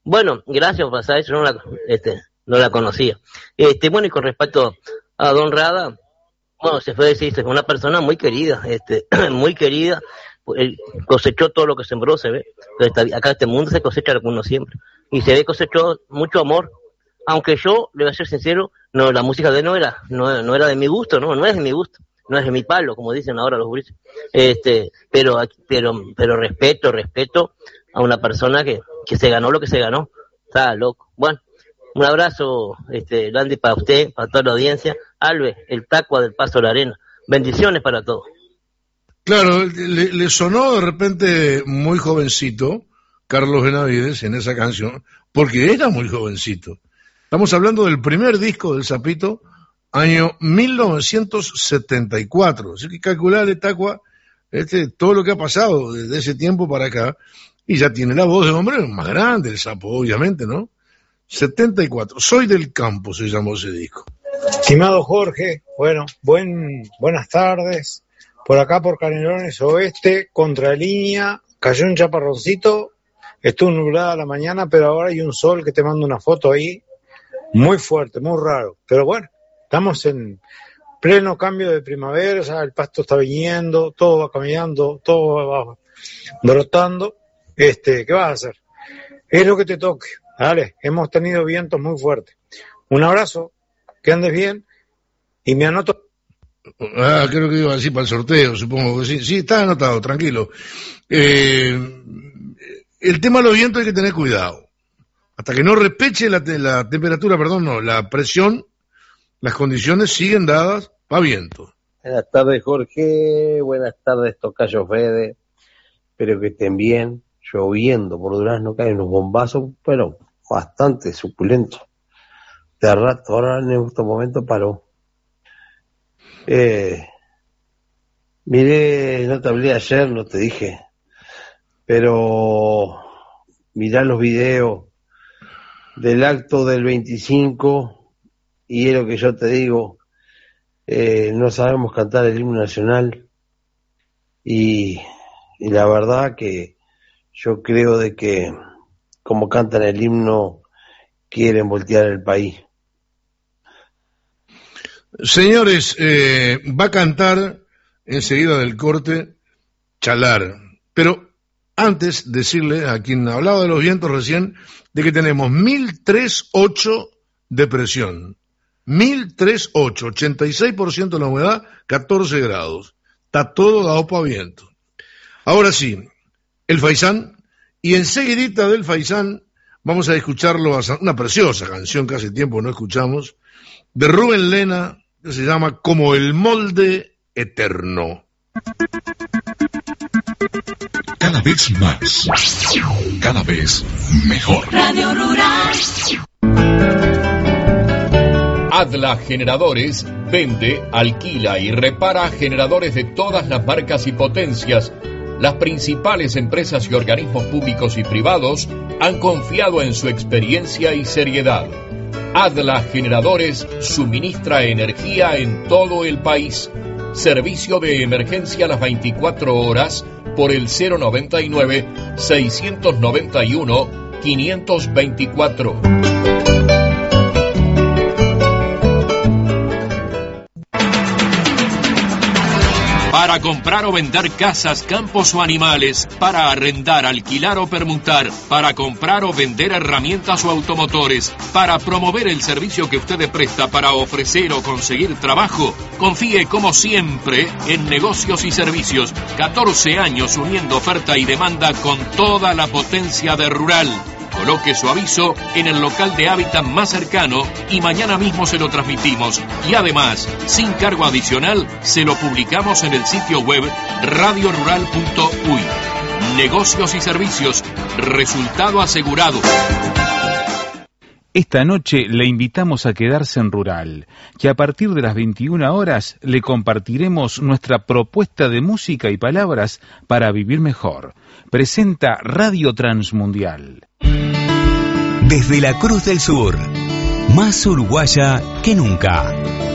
Bueno, gracias por pasar eso, no la conocía. Bueno, y con respecto a Don Rada, bueno, se fue una persona muy querida, muy querida. Él cosechó todo lo que sembró, se ve. Acá en este mundo se cosecha lo que uno siempre. Y se ve cosechó mucho amor. Aunque yo, le voy a ser sincero, no, la música de él no era de mi gusto, no es de mi gusto. No es de mi palo, como dicen ahora los gurises. Pero respeto a una persona que se ganó lo que se ganó. Está loco. Bueno, un abrazo, Landy, para usted, para toda la audiencia. Alves, el Tacua del Paso de la Arena. Bendiciones para todos. Claro, le sonó de repente muy jovencito Carlos Benavides en esa canción, porque era muy jovencito. Estamos hablando del primer disco del Sapito, año 1974. Así que calcularle, Tacua, todo lo que ha pasado desde ese tiempo para acá, y ya tiene la voz de hombre más grande, el Sapo, obviamente, ¿no? 74. Soy del campo, se llamó ese disco. Estimado Jorge, bueno, buenas tardes. Por acá por Canelones Oeste, Contralínea, cayó un chaparroncito, estuvo nublada la mañana, pero ahora hay un sol que te mando una foto ahí, muy fuerte, muy raro. Pero bueno, estamos en pleno cambio de primavera, ya el pasto está viniendo, todo va caminando, todo va brotando. ¿Qué vas a hacer? Es lo que te toque, dale, hemos tenido vientos muy fuertes. Un abrazo, que andes bien, y me anoto. Creo que iba a decir para el sorteo, supongo que sí. Sí, está anotado, tranquilo. El tema de los vientos hay que tener cuidado. Hasta que no repeche la temperatura, la presión, las condiciones siguen dadas para viento. Buenas tardes, Jorge. Buenas tardes, tocayo Fede. Espero que estén bien. Lloviendo por Durazno, caen unos bombazos, pero bastante suculentos. De rato, ahora en estos momentos paró. Miré, no te hablé ayer, no te dije, pero mirá los videos del acto del 25 y es lo que yo te digo, no sabemos cantar el himno nacional y la verdad que yo creo de que como cantan el himno quieren voltear el país. Señores, va a cantar enseguida del corte Chalar, pero antes decirle a quien hablaba de los vientos recién de que tenemos 1003.8 de presión, 1003.8, 86% de la humedad, 14 grados, está todo dado para viento. Ahora sí, el Faisán, y enseguidita del Faisán vamos a escucharlo, una preciosa canción que hace tiempo no escuchamos, de Rubén Lena, que se llama Como el molde eterno. Cada vez más, cada vez mejor. Radio Rural. Adla Generadores vende, alquila y repara generadores de todas las marcas y potencias. Las principales empresas y organismos públicos y privados han confiado en su experiencia y seriedad. Adla Generadores suministra energía en todo el país. Servicio de emergencia a las 24 horas por el 099-691-524. Para comprar o vender casas, campos o animales, para arrendar, alquilar o permutar, para comprar o vender herramientas o automotores, para promover el servicio que usted presta para ofrecer o conseguir trabajo, confíe como siempre en Negocios y Servicios. 14 años uniendo oferta y demanda con toda la potencia de Rural. Coloque su aviso en el local de hábitat más cercano y mañana mismo se lo transmitimos. Y además, sin cargo adicional, se lo publicamos en el sitio web radiorural.uy. Negocios y Servicios. Resultado asegurado. Esta noche le invitamos a quedarse en Rural, que a partir de las 21 horas le compartiremos nuestra propuesta de música y palabras para vivir mejor. Presenta Radio Transmundial. Desde la Cruz del Sur, más uruguaya que nunca.